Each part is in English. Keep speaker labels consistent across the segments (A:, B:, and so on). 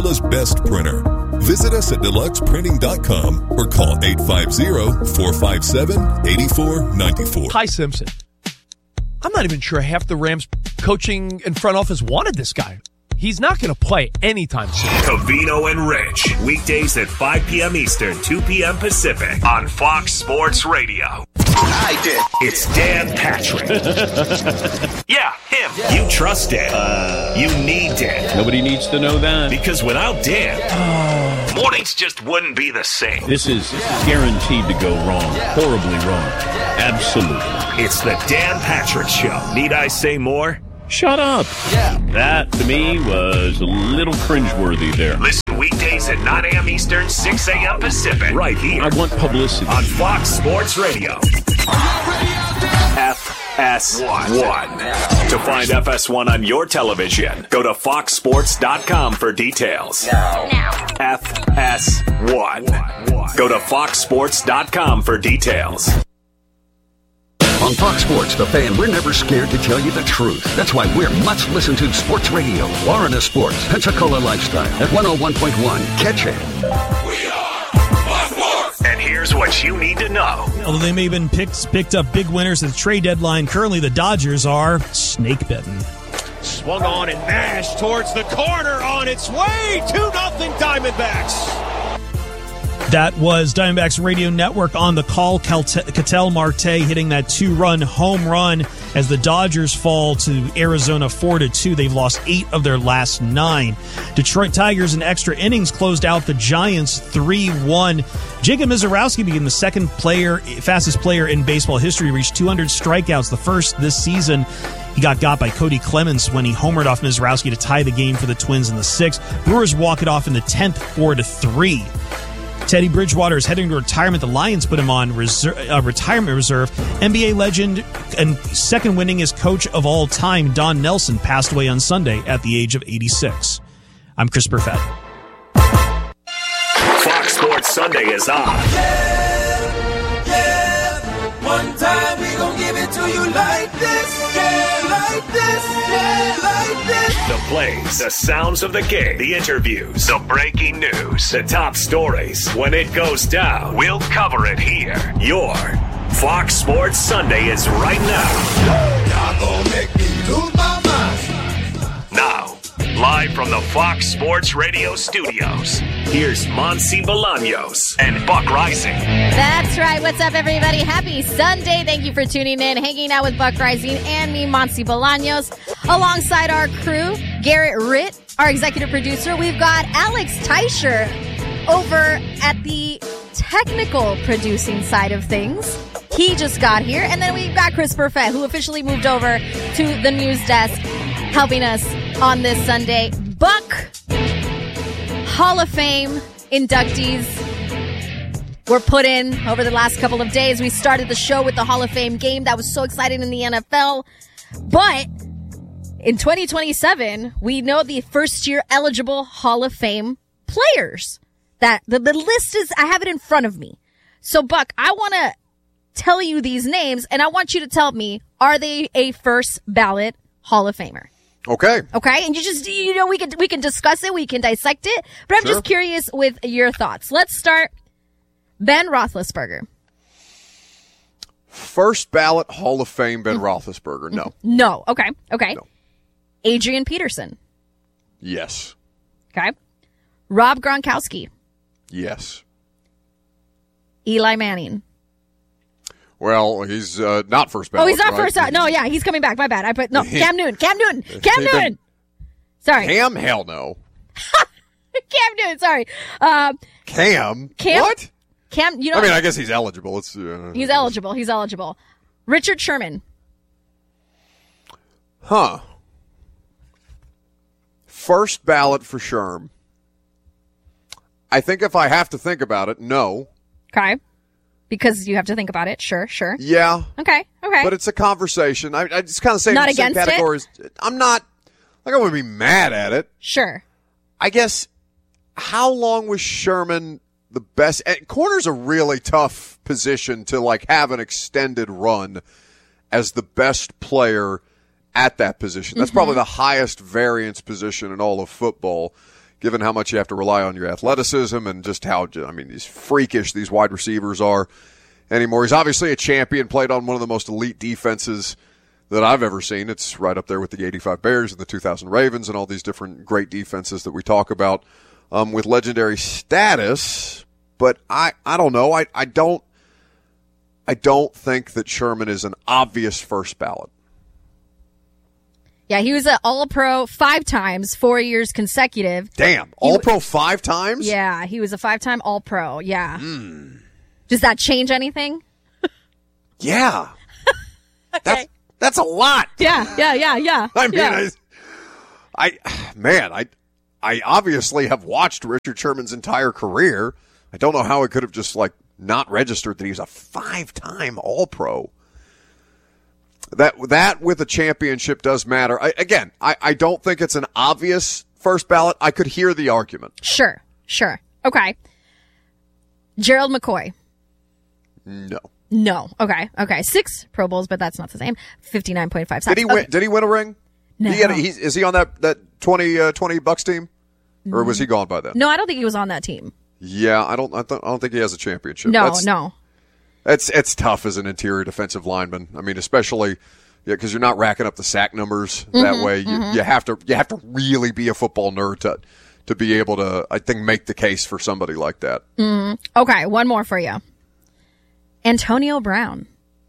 A: best printer. Visit us at deluxeprinting.com or call 850-457-8494.
B: Ty Simpson. I'm not even sure half the Rams coaching and front office wanted this guy. He's not going to play anytime soon.
C: Covino and Rich, weekdays at 5 p.m. Eastern, 2 p.m. Pacific on Fox Sports Radio.
D: I did.
C: It's Dan Patrick. Yeah, him. Yeah. You trust Dan. You need Dan.
E: Nobody needs to know that.
C: Because without Dan, mornings just wouldn't be the same.
E: This is guaranteed to go wrong. Horribly wrong. Absolutely.
C: It's the Dan Patrick Show. Need I say more?
E: Shut up.
D: Yeah.
E: That, to me, was a little cringeworthy there.
C: Listen weekdays at 9 a.m. Eastern, 6 a.m. Pacific. Right here.
E: I want publicity.
C: On Fox Sports Radio. FS1. To find FS1 on your television, go to foxsports.com for details.
D: Now.
C: FS1. Go to foxsports.com for details.
F: On Fox Sports, The Fan, we're never scared to tell you the truth. That's why we're much listened to sports radio. Florida Sports, Pensacola Lifestyle at 101.1. Catch it.
C: We are Fox Sports. And here's what you need to know.
G: Although they may have been picked up big winners at the trade deadline, currently the Dodgers are snake-bitten.
H: Swung on and mashed towards the corner on its way. 2-0 Diamondbacks.
G: That was Diamondbacks Radio Network on the call. Ketel Marte hitting that 2-run home run as the Dodgers fall to Arizona 4-2. They've lost 8 of their last 9. Detroit Tigers in extra innings closed out the Giants 3-1. Jacob Misiorowski became the second fastest player in baseball history, reached 200 strikeouts, the first this season. He got by Cody Clemens when he homered off Misiorowski to tie the game for the Twins in the 6th. Brewers walk it off in the 10th, 4-3. Teddy Bridgewater is heading to retirement. The Lions put him on retirement reserve. NBA legend and second winningest coach of all time, Don Nelson, passed away on Sunday at the age of 86. I'm Chris Burfett.
C: Fox Sports Sunday is on.
I: Yeah. One time we gon' give it to you like this. Yeah, like this. Yeah, like this.
C: The plays, the sounds of the game, the interviews, the breaking news, the top stories. When it goes down, we'll cover it here. Your Fox Sports Sunday is right now.
I: Y'all gon' make me lose my mind.
C: Now, live from the Fox Sports Radio studios, here's Monsi Bolaños and Buck Rising.
J: That's right. What's up, everybody? Happy Sunday. Thank you for tuning in, hanging out with Buck Rising and me, Monsi Bolaños, alongside our crew, Garrett Ritt, our executive producer. We've got Alex Teicher over at the technical producing side of things. He just got here. And then we've got Chris Burfett, who officially moved over to the news desk, helping us on this Sunday. Buck, Hall of Fame inductees were put in over the last couple of days. We started the show with the Hall of Fame game. That was so exciting in the NFL. But in 2027, we know the first-year eligible Hall of Fame players. That the list is, I have it in front of me. So, Buck, I want to tell you these names, and I want you to tell me, are they a first ballot Hall of Famer?
K: Okay.
J: Okay, and we can discuss it, we can dissect it, but I'm just curious with your thoughts. Let's start. Ben Roethlisberger.
K: First ballot Hall of Fame Ben Roethlisberger. No.
J: No. Okay.
K: No.
J: Adrian Peterson.
K: Yes.
J: Okay. Rob Gronkowski.
K: Yes.
J: Eli Manning.
K: Well, he's not first ballot.
J: Oh, he's not
K: right?
J: first. No, yeah, he's coming back. My bad. Cam Newton. Sorry.
K: Cam? Hell no.
J: Cam Newton. Sorry.
K: Cam? What?
J: Cam.
K: I guess he's eligible.
J: He's eligible. Richard Sherman.
K: Huh. First ballot for Sherm. I think if I have to think about it, no.
J: Okay. Because you have to think about it. Sure.
K: Yeah.
J: Okay.
K: But it's a conversation. I just kind of say
J: not
K: the same
J: against
K: categories. I'm not, I wouldn't be mad at it.
J: Sure.
K: I guess, how long was Sherman the best? Corner's a really tough position to have an extended run as the best player at that position. That's probably the highest variance position in all of football. given how much you have to rely on your athleticism and just how, these freakish these wide receivers are anymore. He's obviously a champion, played on one of the most elite defenses that I've ever seen. It's right up there with the 85 Bears and the 2000 Ravens and all these different great defenses that we talk about with legendary status. But I don't know. I don't think that Sherman is an obvious first ballot.
J: Yeah, he was an All-Pro 5 times, 4 years consecutive.
K: Damn, All-Pro 5 times?
J: Yeah, he was a 5-time All-Pro, yeah. Does that change anything?
K: Yeah.
J: Okay.
K: That's a lot.
J: Yeah.
K: I obviously have watched Richard Sherman's entire career. I don't know how it could have just, not registered that he was a 5-time All-Pro. That with a championship does matter. I don't think it's an obvious first ballot. I could hear the argument.
J: Sure. Okay. Gerald McCoy. No. Okay. 6 Pro Bowls, but that's not the same. 59.5 sacks.
K: Did he win a ring?
J: No.
K: Is he on that 20 Bucks team? Or was he gone by then?
J: No, I don't think he was on that team.
K: Yeah, I don't think he has a championship.
J: No.
K: It's tough as an interior defensive lineman. Especially because you're not racking up the sack numbers that way. You have to really be a football nerd to be able to, I think, make the case for somebody like that.
J: Okay, one more for you. Antonio Brown.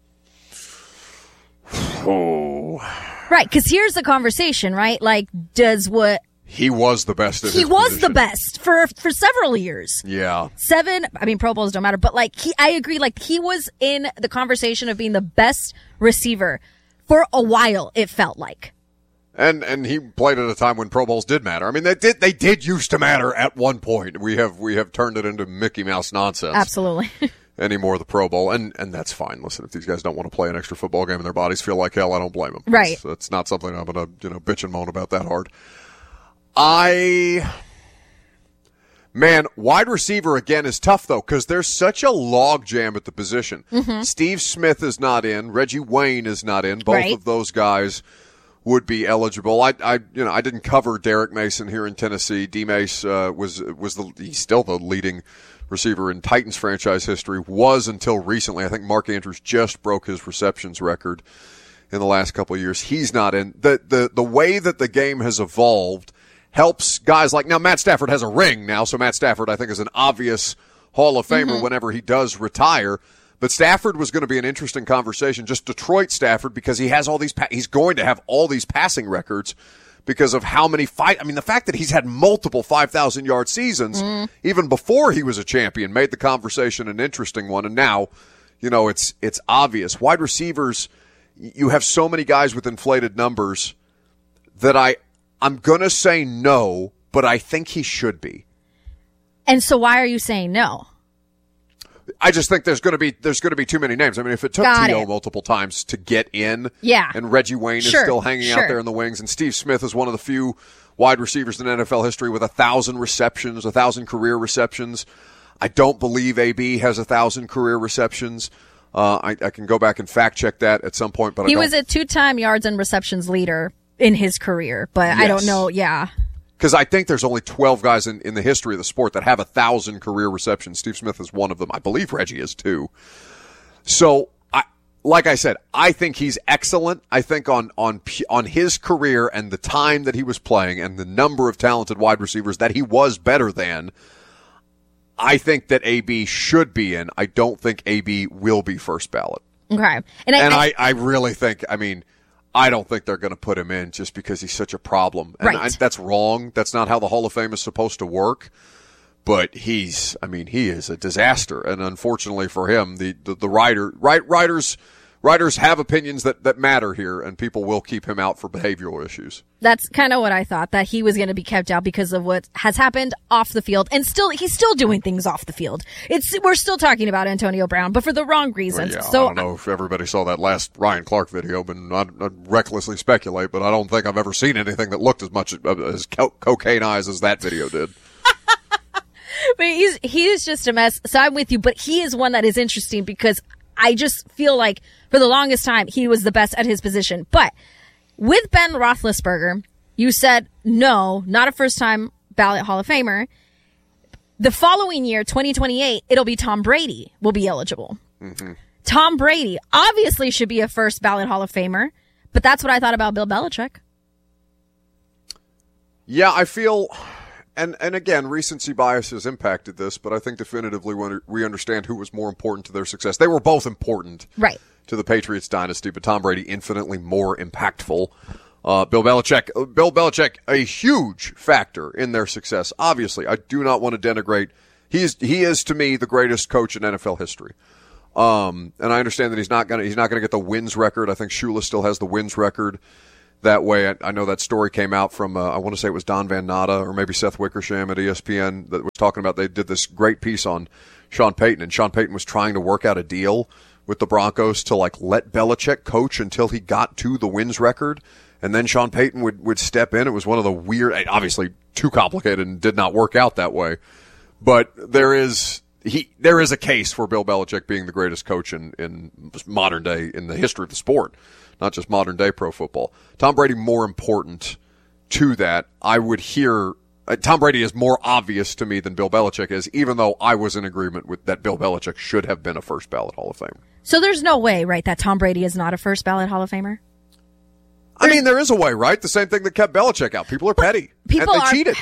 K: Oh.
J: Right, because here's the conversation, right?
K: He was the best at his
J: He was
K: position.
J: the best for several years.
K: Yeah.
J: 7, Pro Bowls don't matter, but I agree, he was in the conversation of being the best receiver for a while, it felt like.
K: And he played at a time when Pro Bowls did matter. They did used to matter at one point. We have turned it into Mickey Mouse nonsense.
J: Absolutely.
K: Anymore, the Pro Bowl, and that's fine. Listen, if these guys don't want to play an extra football game and their bodies feel like hell, I don't blame them.
J: Right.
K: That's not something I'm going to bitch and moan about that hard. Wide receiver again is tough though because there's such a log jam at the position. Steve Smith is not in. Reggie Wayne is not in. Both of those guys would be eligible. I didn't cover Derek Mason here in Tennessee. D Mace he's still the leading receiver in Titans franchise history. Was until recently. I think Mark Andrews just broke his receptions record in the last couple of years. He's not in. The way that the game has evolved helps guys now Matt Stafford has a ring now, so Matt Stafford I think is an obvious Hall of Famer whenever he does retire. But Stafford was going to be an interesting conversation, just Detroit Stafford, because he has all these he's going to have all these passing records because of how many the fact that he's had multiple 5,000-yard seasons even before he was a champion made the conversation an interesting one. And now, it's obvious. Wide receivers, you have so many guys with inflated numbers that I'm going to say no, but I think he should be. And
J: so why are you saying no?
K: I just think there's going to be too many names. If it took T.O. multiple times to get in, and Reggie Wayne is still hanging out there in the wings, and Steve Smith is one of the few wide receivers in NFL history with 1,000 receptions, 1,000 career receptions. I don't believe AB has 1,000 career receptions. I can go back and fact check that at some point, but
J: he was a 2-time yards and receptions leader in his career, but I don't know. Yeah.
K: Because I think there's only 12 guys in the history of the sport that have 1,000 career receptions. Steve Smith is one of them. I believe Reggie is too. So, like I said, I think he's excellent. I think on his career and the time that he was playing and the number of talented wide receivers that he was better than, I think that AB should be in. I don't think AB will be first ballot.
J: Okay.
K: I really think, I don't think they're going to put him in just because he's such a problem. And that's wrong. That's not how the Hall of Fame is supposed to work. But he is a disaster. And unfortunately for him, the writers have opinions that matter here, and people will keep him out for behavioral issues.
J: That's kind of what I thought, that he was going to be kept out because of what has happened off the field. And he's still doing things off the field. We're still talking about Antonio Brown, but for the wrong reasons.
K: Well, yeah,
J: so
K: I don't know if everybody saw that last Ryan Clark video, but I'd recklessly speculate, but I don't think I've ever seen anything that looked as much as cocaine eyes as that video did.
J: But he is just a mess. So I'm with you, but he is one that is interesting because I just feel like for the longest time he was the best at his position. But with Ben Roethlisberger, you said no, not a first-time ballot Hall of Famer. The following year, 2028, it'll be Tom Brady will be eligible. Mm-hmm. Tom Brady obviously should be a first ballot Hall of Famer, but that's what I thought about Bill Belichick.
K: Yeah, I feel, and again, recency bias has impacted this, but I think definitively when we understand who was more important to their success. They were both important to the Patriots dynasty, but Tom Brady infinitely more impactful. Bill Belichick, a huge factor in their success. Obviously, I do not want to denigrate. He is to me the greatest coach in NFL history. And I understand that he's not going to get the wins record. I think Shula still has the wins record. That way, I know that story came out from, I want to say it was Don Van Natta or maybe Seth Wickersham at ESPN that was talking about they did this great piece on Sean Payton, and Sean Payton was trying to work out a deal with the Broncos to let Belichick coach until he got to the wins record, and then Sean Payton would step in. It was one of the weird, obviously too complicated and did not work out that way, but there is a case for Bill Belichick being the greatest coach in modern day, in the history of the sport. Not just modern day pro football. Tom Brady more important to that. I would hear Tom Brady is more obvious to me than Bill Belichick is, even though I was in agreement with that Bill Belichick should have been a first ballot Hall of Famer.
J: So there's no way, right, that Tom Brady is not a first ballot Hall of Famer?
K: I mean, there is a way, right? The same thing that kept Belichick out. People are petty.
J: People
K: and they cheated.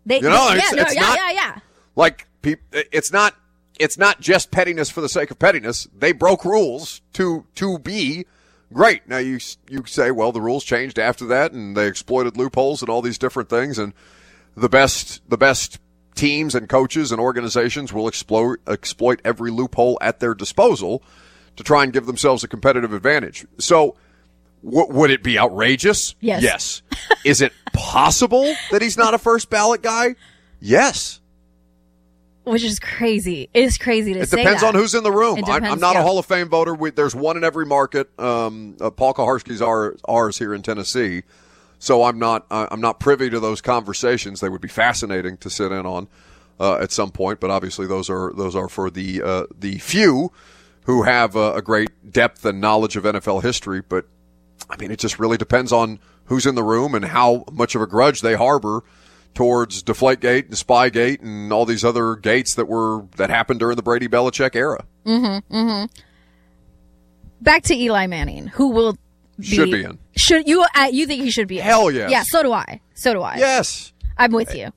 K: Like, it's not just pettiness for the sake of pettiness. They broke rules to be great. Now you say, well, the rules changed after that, and they exploited loopholes and all these different things. And the best teams and coaches and organizations will exploit every loophole at their disposal to try and give themselves a competitive advantage. So, would it be outrageous?
J: Yes.
K: Is it possible that he's not a first ballot guy? Yes.
J: Which is crazy. It is crazy to say that.
K: It depends on who's in the room. I'm not a Hall of Fame voter. There's one in every market. Paul Kaharski's ours here in Tennessee. So I'm not privy to those conversations. They would be fascinating to sit in on at some point. But obviously those are for the few who have a great depth and knowledge of NFL history. But I mean, it just really depends on who's in the room and how much of a grudge they harbor towards Deflategate and Spygate and all these other gates that happened during the Brady Belichick era.
J: Mm-hmm. Mm-hmm. Back to Eli Manning, who
K: should be in.
J: Should you think he should be in?
K: Hell yes.
J: Yeah, so do I.
K: Yes.
J: I'm with you.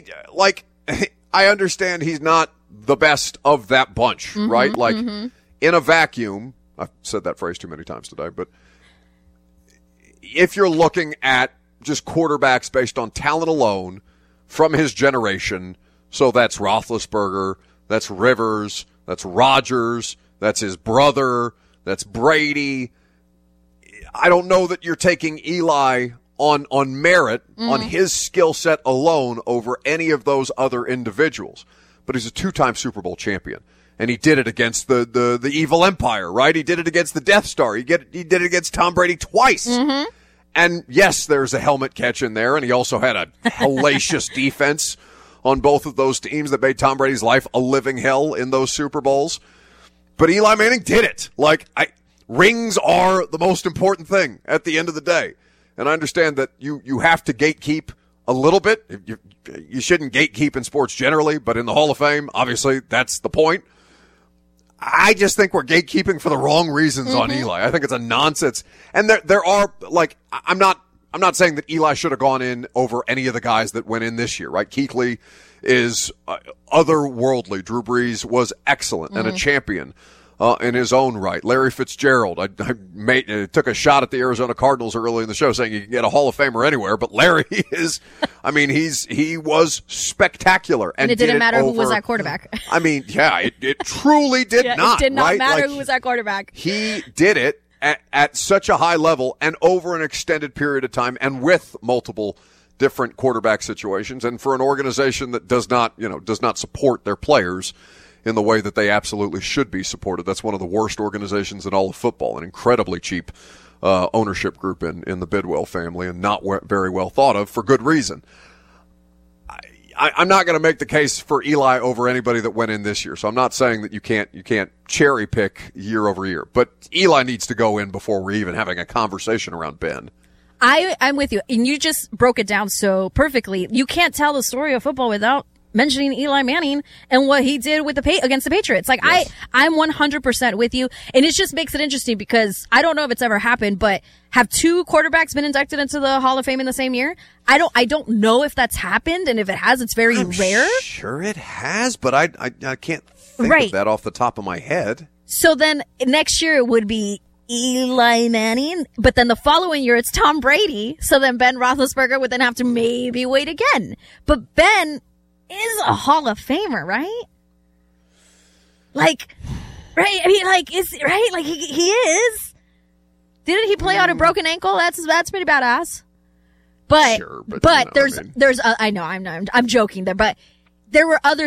K: I understand he's not the best of that bunch,
J: mm-hmm,
K: right?
J: Mm-hmm.
K: In a vacuum, I've said that phrase too many times today, but if you're looking at just quarterbacks based on talent alone from his generation, so that's Roethlisberger, that's Rivers, that's Rodgers, that's his brother, that's Brady. I don't know that you're taking Eli on merit, on his skill set alone over any of those other individuals. But he's a two-time Super Bowl champion. And he did it against the evil empire, right? He did it against the Death Star. He did it against Tom Brady twice.
J: Mm-hmm.
K: And yes, there's a helmet catch in there, and he also had a hellacious defense on both of those teams that made Tom Brady's life a living hell in those Super Bowls. But Eli Manning did it. Rings are the most important thing at the end of the day. And I understand that you have to gatekeep a little bit. You shouldn't gatekeep in sports generally, but in the Hall of Fame, obviously, that's the point. I just think we're gatekeeping for the wrong reasons on Eli. I think it's a nonsense. And there are, I'm not saying that Eli should have gone in over any of the guys that went in this year, right? Kuechly is otherworldly. Drew Brees was excellent and a champion in his own right. Larry Fitzgerald, I took a shot at the Arizona Cardinals early in the show saying you can get a Hall of Famer anywhere, but Larry is, he was spectacular. And
J: it didn't matter who was at quarterback.
K: I mean, yeah, it truly did not.
J: It did not
K: right?
J: matter who was at quarterback.
K: He did it at such a high level and over an extended period of time and with multiple different quarterback situations. And for an organization that does not support their players in the way that they absolutely should be supported. That's one of the worst organizations in all of football, an incredibly cheap ownership group in the Bidwell family and not very well thought of for good reason. I'm not going to make the case for Eli over anybody that went in this year, so I'm not saying that you can't cherry pick year over year. But Eli needs to go in before we're even having a conversation around Ben.
J: I'm with you. And you just broke it down so perfectly. You can't tell the story of football without mentioning Eli Manning and what he did with against the Patriots. Like, yes. I'm 100% with you. And it just makes it interesting because I don't know if it's ever happened, but have 2 quarterbacks been inducted into the Hall of Fame in the same year? I don't know if that's happened. And if it has, it's very rare.
K: Sure it has, but I can't think of that off the top of my head.
J: So then next year it would be Eli Manning, but then the following year it's Tom Brady. So then Ben Roethlisberger would then have to maybe wait again. But Ben is a Hall of Famer, right? Like, right? I mean, like, is right? Like he is. Didn't he play on a broken ankle? That's pretty badass. But
K: sure,
J: but there's I know I'm joking there, but there were other